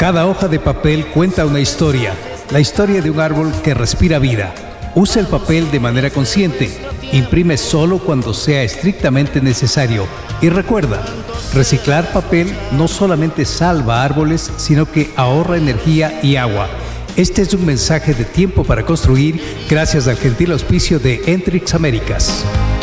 Cada hoja de papel cuenta una historia, la historia de un árbol que respira vida. Usa el papel de manera consciente. Imprime solo cuando sea estrictamente necesario. Y recuerda, reciclar papel no solamente salva árboles, sino que ahorra energía y agua. Este es un mensaje de Tiempo para Construir, gracias al gentil auspicio de Entrix Américas.